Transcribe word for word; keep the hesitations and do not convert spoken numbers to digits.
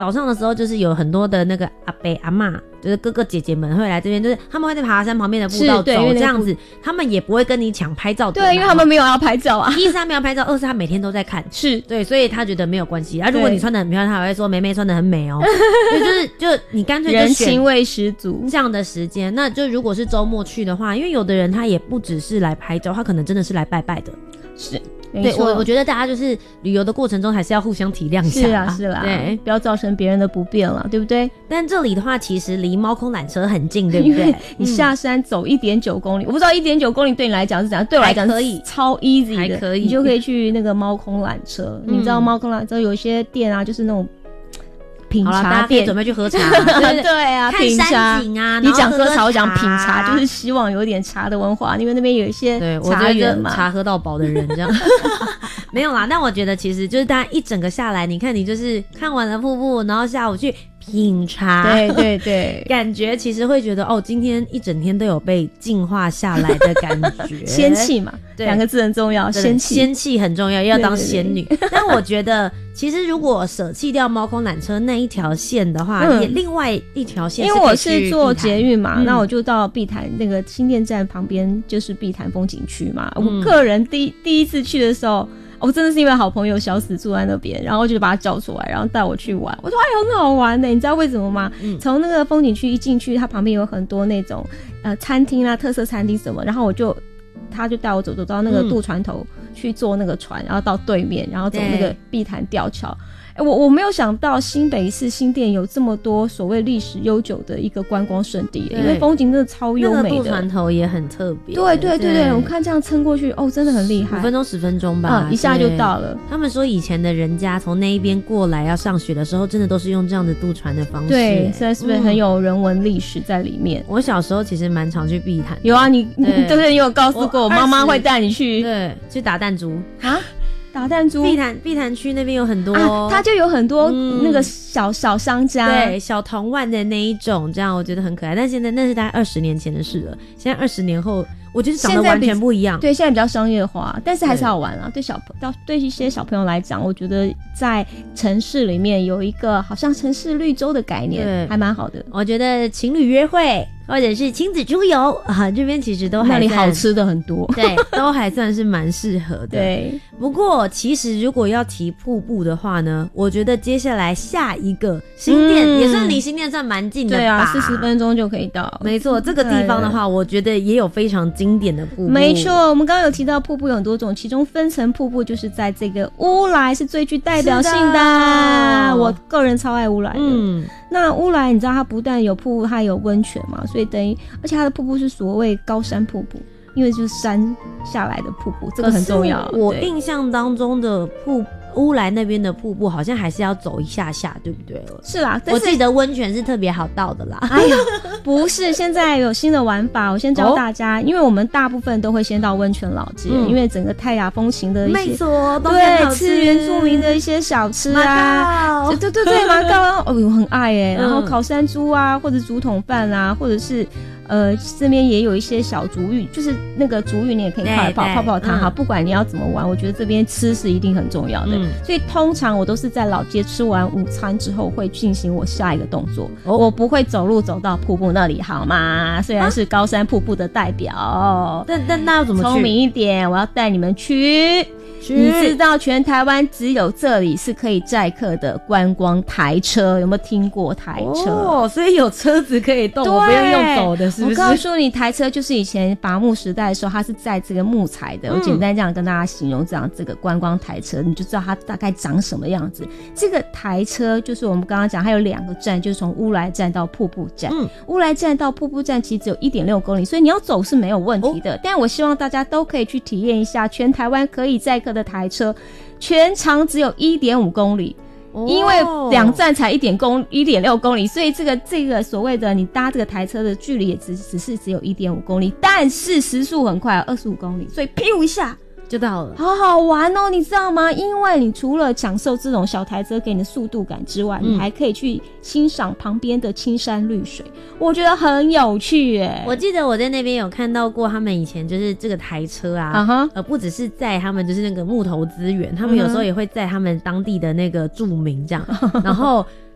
早上的时候就是有很多的那个阿伯阿嬷，就是哥哥姐姐们会来这边，就是他们会在爬山旁边的步道走这样子，他们也不会跟你抢拍照的。 对，因为他们没有要拍照啊。 一是他没有拍照，二是他每天都在看。 是， 对，所以他觉得没有关系。啊，如果你穿得很漂亮，他还会说妹妹穿得很美哦。就是就你干脆就人情味十足这样的时间。那就如果是周末去的话，因为有的人他也不只是来拍照，他可能真的是来拜拜的。 是。 对，我我觉得大家就是旅游的过程中还是要互相体谅一下。 是啊，是啦，对，不要造成别人的不便了，对不对？ 但这里的话，其实离猫空缆车很近，对不对？ 你下山走一点九公里，嗯、我不知道一点九公里对你来讲是怎样，对我来讲可以超 easy 的， 还可以， 你就可以去那个猫空缆车。嗯、你知道猫空缆车有一些店啊，就是那种。品茶店， 大家可以准备去喝茶， 对对啊， 看山景啊。 你讲喝茶，我讲品茶，就是希望有点茶的文化，因为那边有一些茶园嘛， 茶喝到饱的人这样。没有啦，但我觉得其实就是大家一整个下来，你看你就是看完了瀑布，然后下午去品茶， 对对对， 感觉其实会觉得哦，今天一整天都有被净化下来的感觉。 仙气嘛，两个字很重要，仙气， 仙气很重要，要当仙女。对对对，但我觉得，其实如果舍弃掉猫空缆车那一条线的话，嗯、也另外一条线是可以去， 因为我是坐捷运嘛，嗯、那我就到碧潭那个新店站旁边，就是碧潭风景区嘛。嗯、我个人第第一次去的时候。我真的是因为好朋友小死住在那边，然后就把他叫出来，然后带我去玩。我说哎，很好玩的，你知道为什么吗？从、嗯、那个风景区一进去，它旁边有很多那种呃餐厅啊、特色餐厅什么，然后我就他就带我走走到那个渡船头、嗯、去坐那个船，然后到对面，然后走那个碧潭吊桥。我我没有想到新北市新店有这么多所谓历史悠久的一个观光胜地，因为风景真的超优美的。那个渡船头也很特别。 对对对 对, 对，我看这样撑过去，哦，真的很厉害。 五分钟十分钟吧、 嗯，一下就到了。 他们说以前的人家从那一边过来要上学的时候，真的都是用这样的渡船的方式。 对，现在是不是很有人文历史在里面？ 嗯、我小时候其实蛮常去碧潭。 有啊，你对不对？你有告诉过我，妈妈会带你去， 对，去打弹珠啊。打弹珠， 碧潭碧潭区那边有很多， 啊、它就有很多那个小、嗯、小商家， 对，小铜碗的那一种，这样我觉得很可爱。但现在那是大概二十年前的事了，现在二十年后，我觉得长得完全不一样。 对，现在比较商业化，但是还是好玩啊。对小朋对一些小朋友来讲，我觉得在城市里面有一个好像城市绿洲的概念，还蛮好的。 我觉得情侣约会或者是亲子出游啊，这边其实都还那里好吃的很多， 对，都还算是蛮适合的。 对， 不过其实如果要提瀑布的话呢，我觉得接下来下一个新店、嗯、也算离新店算蛮近的吧， 对啊，四十分钟就可以到。 没错，这个地方的话，我觉得也有非常经典的瀑布。 没错，我们刚刚有提到瀑布有很多种，其中分层瀑布就是在这个乌来是最具代表性的，的我个人超爱乌来的。嗯，那乌来你知道它不但有瀑布，它有温泉嘛，所以等于而且它的瀑布是所谓高山瀑布，因为就是山下来的瀑布，这个很重要。 我印象当中的瀑乌来那边的瀑布好像还是要走一下下，对不对？ 是啦，但是我记得温泉是特别好到的啦。 哎呀，不是，现在有新的玩法，我先教大家、哦，因为我们大部分都会先到温泉老街、嗯，因为整个泰雅风情的一些， 没错， 对，吃原住民的一些小吃啊，对对对，麻糕，哦，我很爱哎、欸嗯，然后烤山猪啊，或者竹筒饭啊，或者是。呃，这边也有一些小竹浴，就是那个竹浴，你也可以泡一泡泡泡汤哈、嗯。不管你要怎么玩，我觉得这边吃是一定很重要的、嗯。所以通常我都是在老街吃完午餐之后，会进行我下一个动作。哦、我不会走路走到瀑布那里，好吗？虽然是高山瀑布的代表，啊、 但但那要怎么去？ 聪明一点，我要带你们去。你知道全台湾只有这里是可以载客的观光台车，有没有听过台车？ 哦，所以有车子可以动，我不用用走的，是不是？ 我告诉你，台车就是以前伐木时代的时候，它是载这个木材的。嗯、我简单这样跟大家形容，这样这个观光台车，你就知道它大概长什么样子。这个台车就是我们刚刚讲，它有两个站，就是从乌来站到瀑布站。嗯，乌来站到瀑布站其实只有 一点六公里，所以你要走是没有问题的。哦、但我希望大家都可以去体验一下全台湾可以载客的台车，全长只有 一点五公里。哦、因为两站才 一点六公里，所以这个这个所谓的你搭这个台车的距离也只只是只有 一点五公里，但是时速很快，二十五公里，所以咻一下就到了， 好好玩哦，你知道吗？因为你除了享受这种小台车给你的速度感之外、嗯、你还可以去欣赏旁边的青山绿水，我觉得很有趣耶。 我记得我在那边有看到过他们以前就是这个台车啊， uh-huh. 呃，不只是载他们就是那个木头资源，他们有时候也会载他们当地的那个住民这样，然后